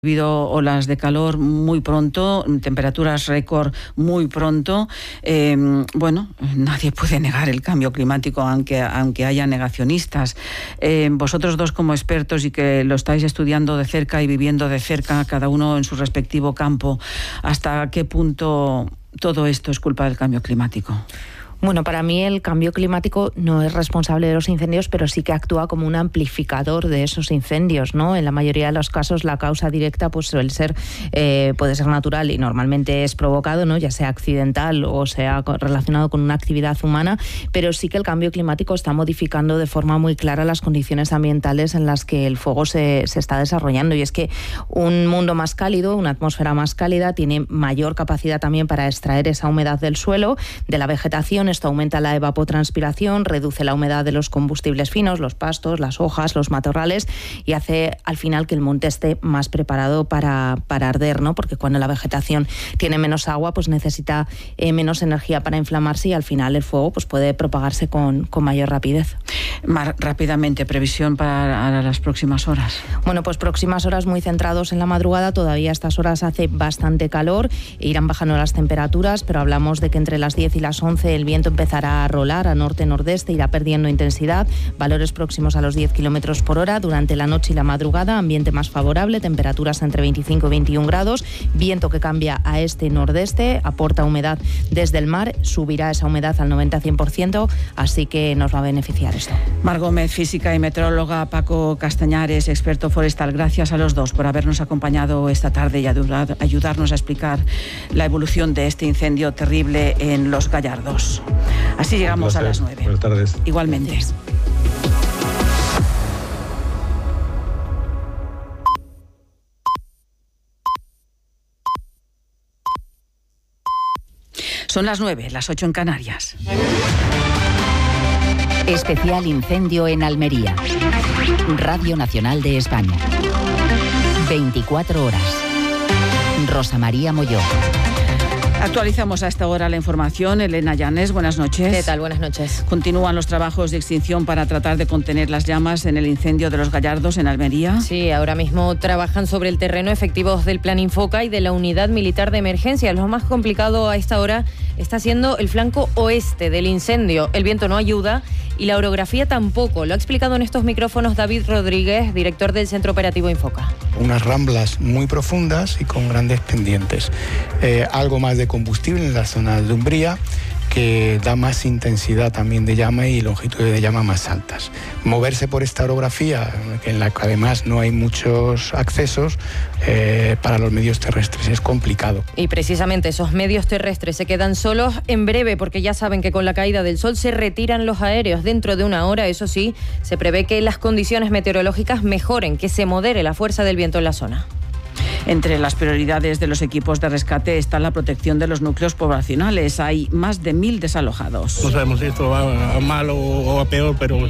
habido olas de calor muy pronto, temperaturas récord muy pronto. Nadie puede negar el cambio climático, aunque haya negacionistas. Vosotros dos, como expertos y que lo estáis estudiando de cerca y viviendo de cerca, cada uno en su respectivo campo, ¿hasta qué punto todo esto es culpa del cambio climático? Bueno, para mí el cambio climático no es responsable de los incendios, pero sí que actúa como un amplificador de esos incendios, ¿no? En la mayoría de los casos la causa directa puede ser natural y normalmente es provocado, ¿no? Ya sea accidental o sea relacionado con una actividad humana, pero sí que el cambio climático está modificando de forma muy clara las condiciones ambientales en las que el fuego se está desarrollando. Y es que un mundo más cálido, una atmósfera más cálida, tiene mayor capacidad también para extraer esa humedad del suelo, de la vegetación. Esto aumenta la evapotranspiración, reduce la humedad de los combustibles finos, los pastos, las hojas, los matorrales, y hace al final que el monte esté más preparado para arder, ¿no? Porque cuando la vegetación tiene menos agua, pues necesita menos energía para inflamarse y al final el fuego pues puede propagarse con mayor rapidez. Mar, rápidamente, previsión para las próximas horas. Bueno, pues próximas horas muy centrados en la madrugada. Todavía a estas horas hace bastante calor, irán bajando las temperaturas, pero hablamos de que entre las 10 y las 11 el viento empezará a rolar a norte-nordeste, irá perdiendo intensidad, valores próximos a los 10 kilómetros por hora. Durante la noche y la madrugada, ambiente más favorable, temperaturas entre 25 y 21 grados, viento que cambia a este-nordeste, aporta humedad desde el mar, subirá esa humedad al 90-100%, así que nos va a beneficiar esto. Mar Gómez, física y meteoróloga, Paco Castañares, experto forestal, gracias a los dos por habernos acompañado esta tarde y ayudarnos a explicar la evolución de este incendio terrible en Los Gallardos. Así llegamos a las 9. Buenas tardes. Igualmente. Gracias. Son las 9, las 8 en Canarias. Especial incendio en Almería. Radio Nacional de España. 24 horas. Rosa María Molló. Actualizamos a esta hora la información. Elena Llanes, buenas noches. ¿Qué tal? Buenas noches. Continúan los trabajos de extinción para tratar de contener las llamas en el incendio de Los Gallardos, en Almería. Sí, ahora mismo trabajan sobre el terreno efectivos del Plan Infoca y de la Unidad Militar de Emergencia. Lo más complicado a esta hora está siendo el flanco oeste del incendio. El viento no ayuda y la orografía tampoco. Lo ha explicado en estos micrófonos David Rodríguez, director del Centro Operativo Infoca. Unas ramblas muy profundas y con grandes pendientes. Algo más de combustible en la zona de Umbría, que da más intensidad también de llama y longitudes de llama más altas. Moverse por esta orografía, en la que además no hay muchos accesos, para los medios terrestres es complicado. Y precisamente esos medios terrestres se quedan solos en breve, porque ya saben que con la caída del sol se retiran los aéreos dentro de una hora. Eso sí, se prevé que las condiciones meteorológicas mejoren, que se modere la fuerza del viento en la zona. Entre las prioridades de los equipos de rescate está la protección de los núcleos poblacionales. Hay más de 1.000 desalojados. No sabemos si esto va a mal o a peor, pero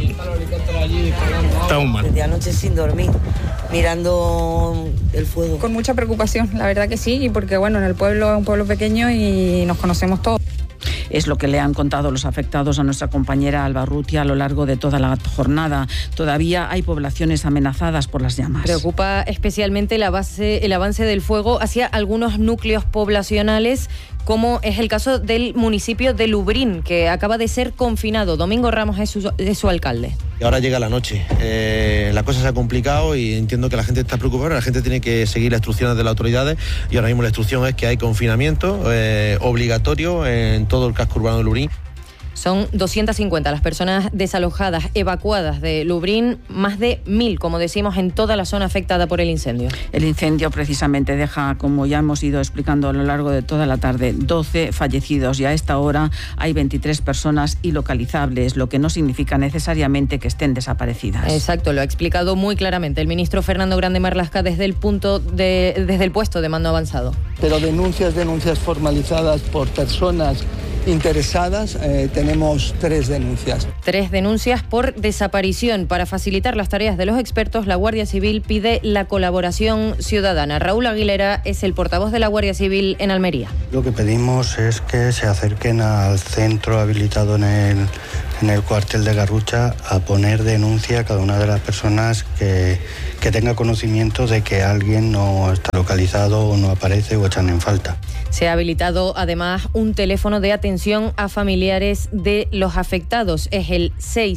estamos mal. Desde anoche sin dormir, mirando el fuego. Con mucha preocupación, la verdad que sí, porque bueno, en el pueblo es un pueblo pequeño y nos conocemos todos. Es lo que le han contado los afectados a nuestra compañera Alba Rutia a lo largo de toda la jornada. Todavía hay poblaciones amenazadas por las llamas. Preocupa especialmente el avance del fuego hacia algunos núcleos poblacionales, como es el caso del municipio de Lubrín, que acaba de ser confinado. Domingo Ramos es su alcalde. Y ahora llega la noche. La cosa se ha complicado y entiendo que la gente está preocupada. La gente tiene que seguir las instrucciones de las autoridades y ahora mismo la instrucción es que hay confinamiento obligatorio en todo el casco urbano de Lubrín. Son 250 las personas desalojadas, evacuadas de Lubrín, más de 1.000, como decimos, en toda la zona afectada por el incendio. El incendio precisamente deja, como ya hemos ido explicando a lo largo de toda la tarde, 12 fallecidos y a esta hora hay 23 personas ilocalizables, lo que no significa necesariamente que estén desaparecidas. Exacto, lo ha explicado muy claramente el ministro Fernando Grande Marlaska desde el puesto de mando avanzado. Pero denuncias formalizadas por personas interesadas, tenemos 3 denuncias. 3 denuncias por desaparición. Para facilitar las tareas de los expertos, la Guardia Civil pide la colaboración ciudadana. Raúl Aguilera es el portavoz de la Guardia Civil en Almería. Lo que pedimos es que se acerquen al centro habilitado en en el cuartel de Garrucha a poner denuncia a cada una de las personas que tenga conocimiento de que alguien no está localizado o no aparece o echan en falta. Se ha habilitado además un teléfono de atención a familiares de los afectados. Es el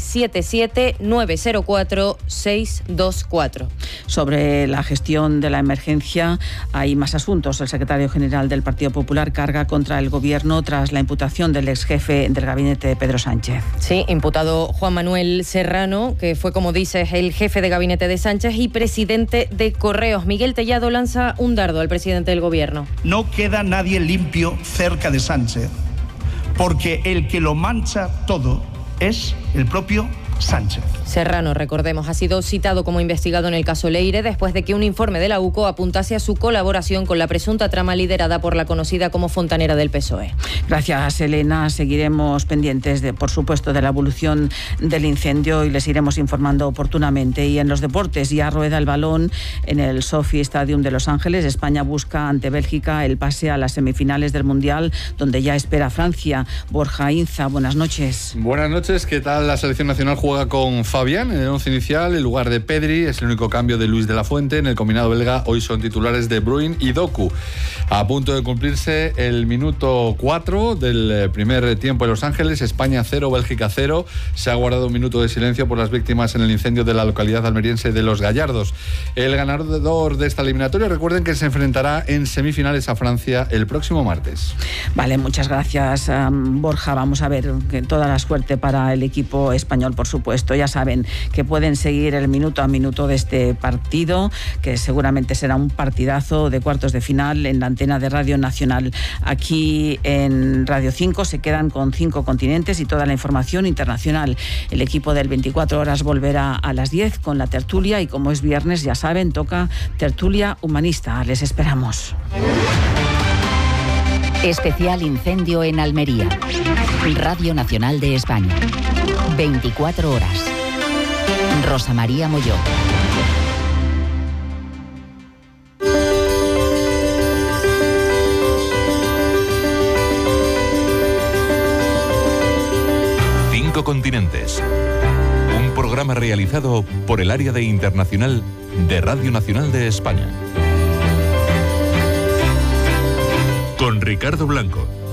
677-904-624. Sobre la gestión de la emergencia hay más asuntos. El secretario general del Partido Popular carga contra el Gobierno tras la imputación del exjefe del gabinete de Pedro Sánchez. Sí, imputado Juan Manuel Serrano, que fue, como dices, el jefe de gabinete de Sánchez y presidente de Correos. Miguel Tellado lanza un dardo al presidente del Gobierno. No queda nadie limpio cerca de Sánchez, porque el que lo mancha todo es el propio Sánchez. Serrano, recordemos, ha sido citado como investigado en el caso Leire después de que un informe de la UCO apuntase a su colaboración con la presunta trama liderada por la conocida como Fontanera del PSOE. Gracias, Elena. Seguiremos pendientes, por supuesto, de la evolución del incendio y les iremos informando oportunamente. Y en los deportes ya rueda el balón en el SoFi Stadium de Los Ángeles. España busca ante Bélgica el pase a las semifinales del Mundial, donde ya espera Francia. Borja Inza, buenas noches. Buenas noches. ¿Qué tal? La selección nacional juega con Fabián en el once inicial, en lugar de Pedri. Es el único cambio de Luis de la Fuente. En el combinado belga hoy son titulares De Bruyne y Doku. A punto de cumplirse el minuto 4 del primer tiempo en Los Ángeles. España 0, Bélgica 0. Se ha guardado un minuto de silencio por las víctimas en el incendio de la localidad almeriense de Los Gallardos. El ganador de esta eliminatoria, recuerden que se enfrentará en semifinales a Francia el próximo martes. Vale, muchas gracias, Borja. Vamos a ver que toda la suerte para el equipo español, por supuesto. Ya saben que pueden seguir el minuto a minuto de este partido, que seguramente será un partidazo de cuartos de final en la antena de Radio Nacional. Aquí en Radio 5 se quedan con 5 continentes y toda la información internacional. El equipo del 24 horas volverá a las 10 con la tertulia y como es viernes, ya saben, toca tertulia humanista. Les esperamos. Especial incendio en Almería. Radio Nacional de España. 24 horas. Rosa María Molló. Cinco continentes. Un programa realizado por el Área de Internacional de Radio Nacional de España. Con Ricardo Blanco.